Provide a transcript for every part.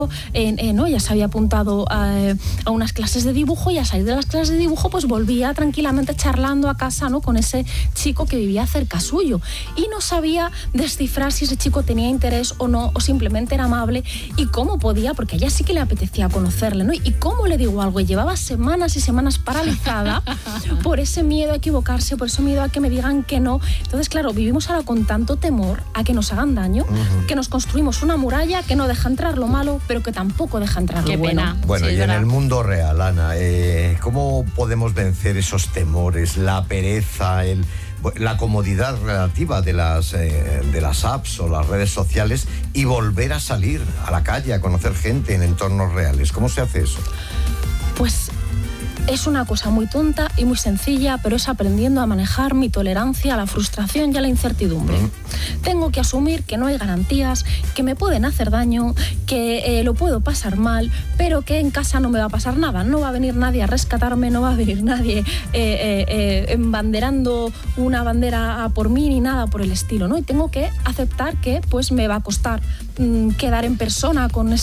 ¿no? Ya se había apuntado a unas clases de dibujo, y a salir de las clases de dibujo pues volvía tranquilamente charlando a casa, ¿no? Con ese chico que vivía cerca suyo, y no sabía descifrar si ese chico tenía interés o no, o simplemente era amable, y cómo podía, porque a ella sí que le apetecía conocerle, ¿no? Y cómo le digo algo, y llevaba semanas y semanas paralizada por ese miedo a equivocarse, por ese miedo a que me digan que no. Entonces, claro, vivimos ahora con tanto temor a que nos hagan daño, que nos construimos una muralla que no deja entrar lo malo, pero que tampoco deja entrar lo bueno. Bueno, Sí, y en ¿verdad? el mundo real, Ana, ¿cómo podemos vencer esos temores, la pereza, la comodidad relativa de las apps o las redes sociales, y volver a salir a la calle, a conocer gente en entornos reales? ¿Cómo se hace eso? Pues es una cosa muy tonta y muy sencilla, pero es aprendiendo a manejar mi tolerancia a la frustración y a la incertidumbre. Tengo que asumir que no hay garantías, que me pueden hacer daño, que lo puedo pasar mal, pero que en casa no me va a pasar nada. No va a venir nadie a rescatarme, no va a venir nadie embanderando una bandera por mí ni nada por el estilo, ¿no? Y tengo que aceptar que pues me va a costar quedar en persona con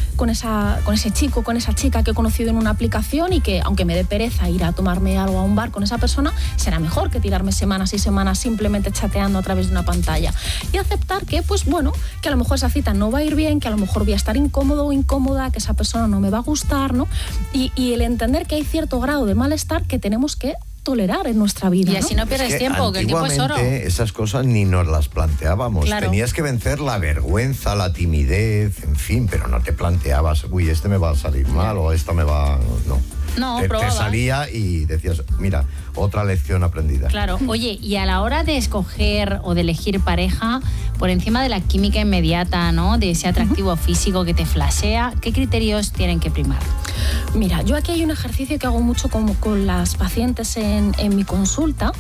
ese chico, con esa chica que he conocido en una aplicación, y que aunque me dé pereza ir a tomarme algo a un bar con esa persona, será mejor que tirarme semanas y semanas simplemente chateando a través de una pantalla. Y aceptar que, pues bueno, que a lo mejor esa cita no va a ir bien, que a lo mejor voy a estar incómodo o incómoda, que esa persona no me va a gustar, ¿no? Y el entender que hay cierto grado de malestar que tenemos que tolerar en nuestra vida, Y así no pierdes tiempo, que el tiempo es oro. Antiguamente esas cosas ni nos las planteábamos. Claro. Tenías que vencer la vergüenza, la timidez, en fin, pero no te planteabas, uy, este me va a salir mal o esta me va... No, te probabas. salía y decías, mira, otra lección aprendida. Claro. Oye, y a la hora de escoger o de elegir pareja, por encima de la química inmediata, ¿no? De ese atractivo físico que te flashea, ¿qué criterios tienen que primar? Mira, yo aquí hay un ejercicio que hago mucho con las pacientes en mi consulta,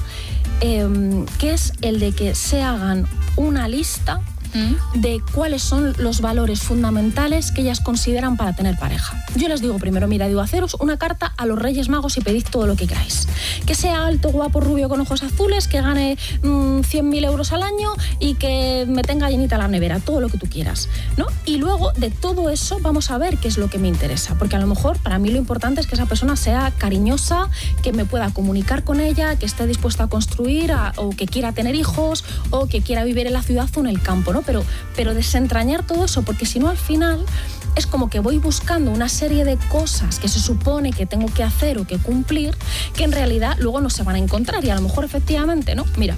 que es el de que se hagan una lista de cuáles son los valores fundamentales que ellas consideran para tener pareja. Yo les digo primero, mira, haceros una carta a los Reyes Magos y pedid todo lo que queráis. Que sea alto, guapo, rubio, con ojos azules, que gane 100.000 euros al año y que me tenga llenita la nevera, todo lo que tú quieras, ¿no? Y luego de todo eso vamos a ver qué es lo que me interesa, porque a lo mejor para mí lo importante es que esa persona sea cariñosa, que me pueda comunicar con ella, que esté dispuesta a construir, o que quiera tener hijos, o que quiera vivir en la ciudad o en el campo, ¿no? Pero desentrañar todo eso, porque si no al final es como que voy buscando una serie de cosas que se supone que tengo que hacer o que cumplir, que en realidad luego no se van a encontrar, y a lo mejor efectivamente, ¿no? Mira,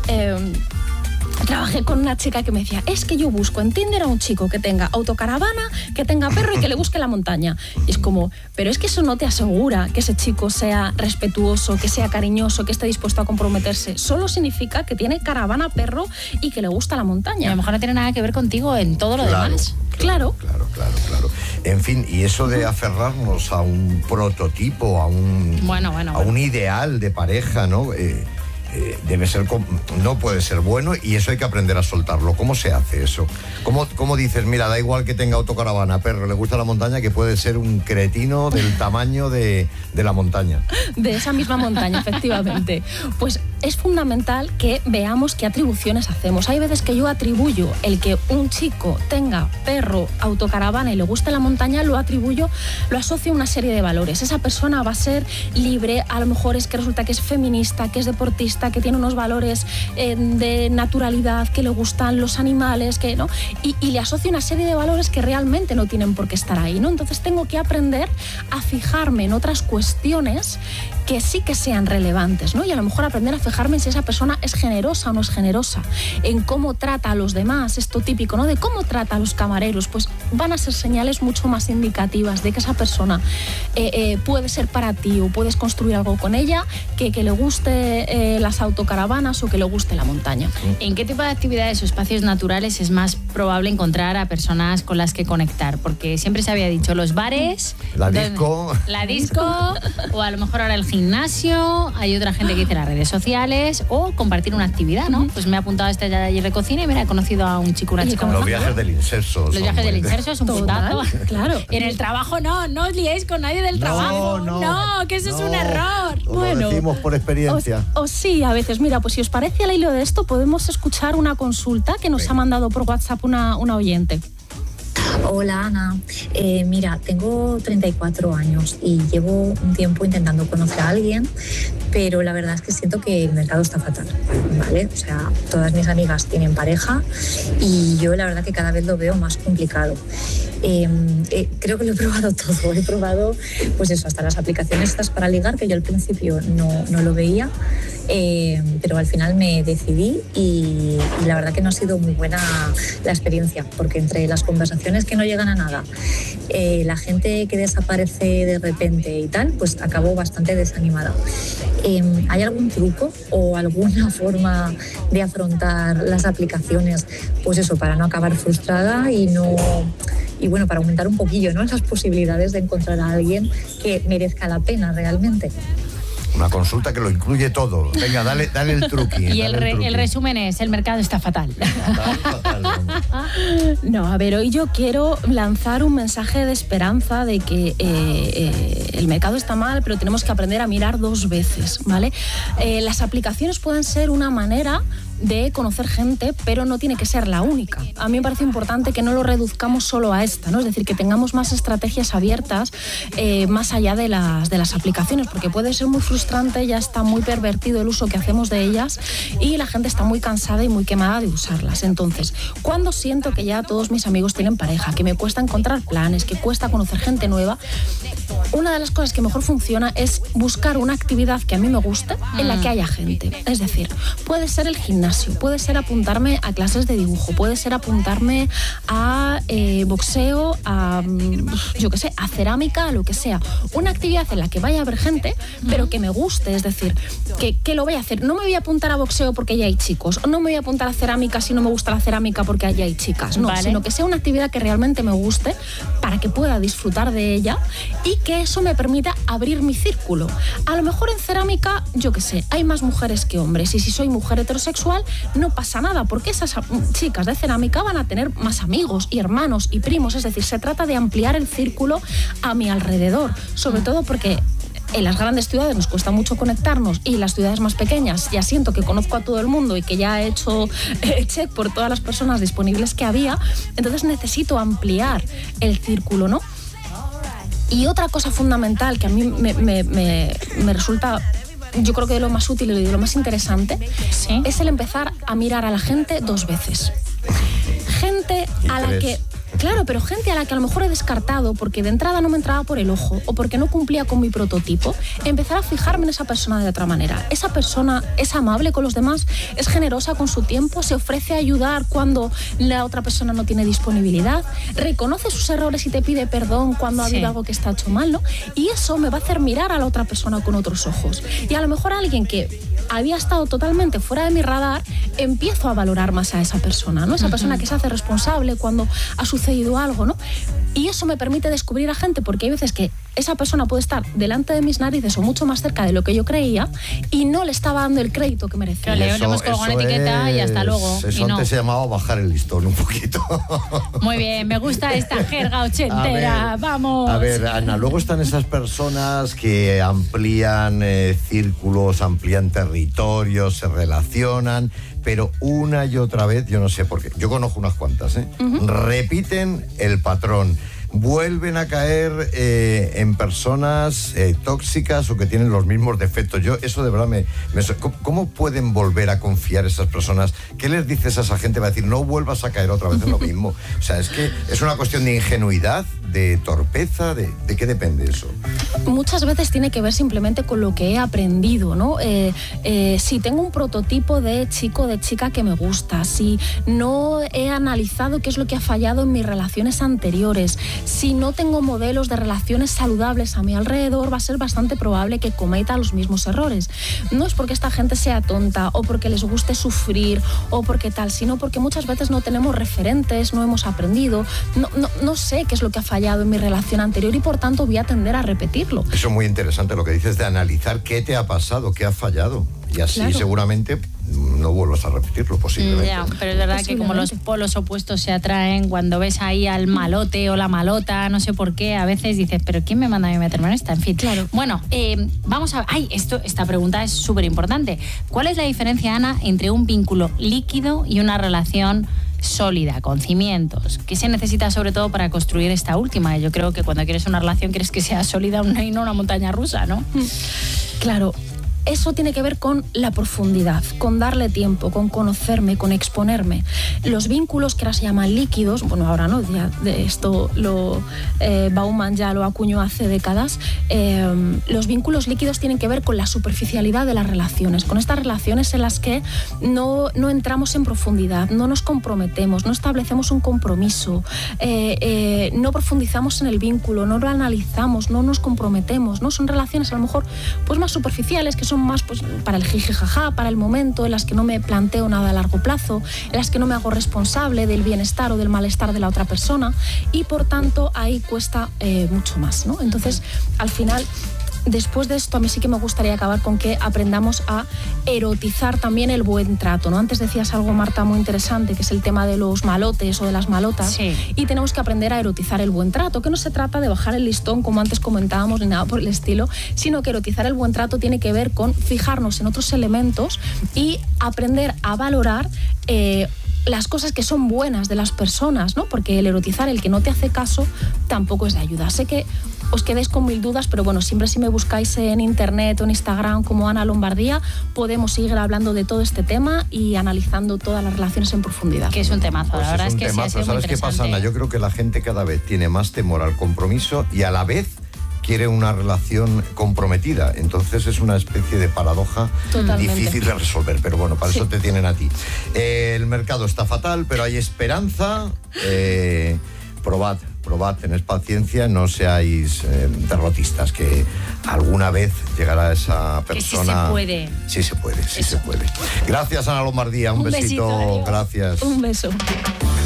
trabajé con una chica que me decía, es que yo busco en Tinder a un chico que tenga autocaravana, que tenga perro y que le busque la montaña. Y es como, pero es que eso no te asegura que ese chico sea respetuoso, que sea cariñoso, que esté dispuesto a comprometerse. Solo significa que tiene caravana, perro y que le gusta la montaña. Y a lo mejor no tiene nada que ver contigo en todo lo demás. Claro. En fin, y eso de aferrarnos a un prototipo, a un ideal de pareja, ¿no? Debe ser, no puede ser bueno, y eso hay que aprender a soltarlo. ¿Cómo se hace eso? ¿Cómo dices, mira, da igual que tenga autocaravana, perro, le gusta la montaña, que puede ser un cretino del tamaño de la montaña? De esa misma montaña, efectivamente. Pues es fundamental que veamos qué atribuciones hacemos. Hay veces que yo atribuyo el que un chico tenga perro, autocaravana y le guste la montaña, lo asocio a una serie de valores. Esa persona va a ser libre, a lo mejor es que resulta que es feminista, que es deportista, que tiene unos valores de naturalidad, que le gustan los animales, que no, y le asocio una serie de valores que realmente no tienen por qué estar ahí, ¿no? Entonces tengo que aprender a fijarme en otras cuestiones que sí que sean relevantes, ¿no? Y a lo mejor aprender a fijarme en si esa persona es generosa o no es generosa, en cómo trata a los demás, esto típico, ¿no? De cómo trata a los camareros, pues van a ser señales mucho más indicativas de que esa persona puede ser para ti, o puedes construir algo con ella, que le guste las autocaravanas o que le guste la montaña. ¿En qué tipo de actividades o espacios naturales es más probable encontrar a personas con las que conectar? Porque siempre se había dicho los bares, la disco, o a lo mejor ahora el gimnasio, hay otra gente que dice las redes sociales, o compartir una actividad, ¿no? Pues me he apuntado a este taller de cocina y mira, he conocido a un chico, una chica. Los viajes del inserso. Los viajes del inserso es un puntazo. Claro. En el trabajo no os liéis con nadie del trabajo. No, que eso es un error. Lo decimos por experiencia. O sí, a veces. Mira, pues si os parece, al hilo de esto, podemos escuchar una consulta que nos ha mandado por WhatsApp una oyente. Hola, Ana. Mira, tengo 34 años y llevo un tiempo intentando conocer a alguien, pero la verdad es que siento que el mercado está fatal, ¿vale? O sea, todas mis amigas tienen pareja y yo la verdad que cada vez lo veo más complicado. Creo que lo he probado todo. He probado, pues eso, hasta las aplicaciones estas para ligar, que yo al principio no lo veía, pero al final me decidí y la verdad que no ha sido muy buena la experiencia, porque entre las conversaciones que no llegan a nada, la gente que desaparece de repente y tal, pues acabo bastante desanimada. ¿Hay algún truco o alguna forma de afrontar las aplicaciones, pues eso, para no acabar frustrada y bueno, para aumentar un poquillo, ¿no?, las posibilidades de encontrar a alguien que merezca la pena realmente? Una consulta que lo incluye todo. Venga, dale el truqui. Y el resumen es, el mercado está fatal. No, a ver, hoy yo quiero lanzar un mensaje de esperanza de que el mercado está mal, pero tenemos que aprender a mirar dos veces, ¿vale? Las aplicaciones pueden ser una manera de conocer gente, pero no tiene que ser la única. A mí me parece importante que no lo reduzcamos solo a esta, ¿no? Es decir, que tengamos más estrategias abiertas más allá de las aplicaciones, porque puede ser muy frustrante, ya está muy pervertido el uso que hacemos de ellas y la gente está muy cansada y muy quemada de usarlas. Entonces, cuando siento que ya todos mis amigos tienen pareja, que me cuesta encontrar planes, que cuesta conocer gente nueva, una de las cosas que mejor funciona es buscar una actividad que a mí me guste en la que haya gente. Es decir, puede ser el gimnasio, puede ser apuntarme a clases de dibujo, puede ser apuntarme a boxeo, a yo qué sé, a cerámica, a lo que sea. Una actividad en la que vaya a haber gente, pero que me guste, es decir, que lo voy a hacer. No me voy a apuntar a boxeo porque ya hay chicos, o no me voy a apuntar a cerámica si no me gusta la cerámica porque allá hay chicas, no, ¿vale? Sino que sea una actividad que realmente me guste para que pueda disfrutar de ella y que eso me permita abrir mi círculo. A lo mejor en cerámica, yo qué sé, hay más mujeres que hombres y si soy mujer heterosexual no pasa nada porque esas chicas de cerámica van a tener más amigos y hermanos y primos, es decir, se trata de ampliar el círculo a mi alrededor, sobre todo porque en las grandes ciudades nos cuesta mucho conectarnos y en las ciudades más pequeñas ya siento que conozco a todo el mundo y que ya he hecho check por todas las personas disponibles que había, entonces necesito ampliar el círculo, ¿no? Y otra cosa fundamental que a mí me resulta, yo creo que de lo más útil y de lo más interesante, ¿sí?, es el empezar a mirar a la gente dos veces. Gente a la que... Claro, pero gente a la que a lo mejor he descartado porque de entrada no me entraba por el ojo o porque no cumplía con mi prototipo, empezar a fijarme en esa persona de otra manera. Esa persona es amable con los demás, es generosa con su tiempo, se ofrece a ayudar cuando la otra persona no tiene disponibilidad, reconoce sus errores y te pide perdón cuando ha habido algo que está hecho mal, ¿no? Y eso me va a hacer mirar a la otra persona con otros ojos. Y a lo mejor alguien que había estado totalmente fuera de mi radar, empiezo a valorar más a esa persona, ¿no? Esa persona que se hace responsable cuando ha sucedido algo, ¿no? Y eso me permite descubrir a gente, porque hay veces que esa persona puede estar delante de mis narices o mucho más cerca de lo que yo creía y no le estaba dando el crédito que merecía. Le hemos colgado una etiqueta y hasta luego. Eso antes se llamaba bajar el listón un poquito. Muy bien, me gusta esta jerga ochentera. Vamos. A ver, Ana, luego están esas personas que amplían círculos, amplían territorios, se relacionan, pero una y otra vez, yo no sé por qué, yo conozco unas cuantas, repiten el patrón, vuelven a caer en personas tóxicas o que tienen los mismos defectos. Yo eso de verdad ¿cómo pueden volver a confiar esas personas? ¿Qué les dices a esa gente? Va a decir, no vuelvas a caer otra vez en lo mismo. O sea, es que es una cuestión de ingenuidad, de torpeza, ¿de qué depende eso? Muchas veces tiene que ver simplemente con lo que he aprendido, ¿no? Si tengo un prototipo de chico, de chica que me gusta, si no he analizado qué es lo que ha fallado en mis relaciones anteriores, si no tengo modelos de relaciones saludables a mi alrededor, va a ser bastante probable que cometa los mismos errores. No es porque esta gente sea tonta o porque les guste sufrir o porque tal, sino porque muchas veces no tenemos referentes, no hemos aprendido, no sé qué es lo que ha fallado en mi relación anterior y por tanto voy a tender a repetirlo. Eso es muy interesante lo que dices de analizar qué te ha pasado, qué ha fallado y así seguramente no vuelvas a repetirlo posiblemente. Ya, pero es verdad que como los polos opuestos se atraen, cuando ves ahí al malote o la malota, no sé por qué, a veces dices, pero ¿quién me manda a mí meterme en esta? En fin, claro. Bueno, vamos a... esta pregunta es súper importante. ¿Cuál es la diferencia, Ana, entre un vínculo líquido y una relación sólida, con cimientos. ¿Qué se necesita sobre todo para construir esta última? Yo creo que cuando quieres una relación quieres que sea sólida y no una montaña rusa, ¿no? Claro. Eso tiene que ver con la profundidad, con darle tiempo, con conocerme, con exponerme. Los vínculos que ahora se llaman líquidos, bueno, ahora no, ya de esto Bauman ya lo acuñó hace décadas, los vínculos líquidos tienen que ver con la superficialidad de las relaciones, con estas relaciones en las que no entramos en profundidad, no nos comprometemos, no establecemos un compromiso, no profundizamos en el vínculo, no lo analizamos, no nos comprometemos, ¿no? Son relaciones a lo mejor pues más superficiales, que son más pues, para el jiji jaja, para el momento, en las que no me planteo nada a largo plazo, en las que no me hago responsable del bienestar o del malestar de la otra persona y por tanto ahí cuesta mucho más, ¿no? Entonces, al final, después de esto, a mí sí que me gustaría acabar con que aprendamos a erotizar también el buen trato, ¿no? Antes decías algo, Marta, muy interesante, que es el tema de los malotes o de las malotas. Sí. Y tenemos que aprender a erotizar el buen trato, que no se trata de bajar el listón, como antes comentábamos, ni nada por el estilo, sino que erotizar el buen trato tiene que ver con fijarnos en otros elementos y aprender a valorar las cosas que son buenas de las personas, ¿no? Porque el erotizar, el que no te hace caso, tampoco es de ayuda. Sé que os quedéis con mil dudas, pero bueno, siempre si me buscáis en internet o en Instagram como Ana Lombardía, podemos seguir hablando de todo este tema y analizando todas las relaciones en profundidad. Que es un temazo, pues la verdad es que temazo. sí, ha sido ¿Sabes muy qué pasa, Ana? Yo creo que la gente cada vez tiene más temor al compromiso y a la vez quiere una relación comprometida. Entonces es una especie de paradoja Totalmente difícil de resolver. Pero bueno, para eso te tienen a ti. El mercado está fatal, pero hay esperanza. Probad, tened paciencia, no seáis derrotistas, que alguna vez llegará esa persona. Que sí se puede. Sí se puede, sí se puede. Gracias, Ana Lombardía. Un besito. Adiós. Gracias. Un beso.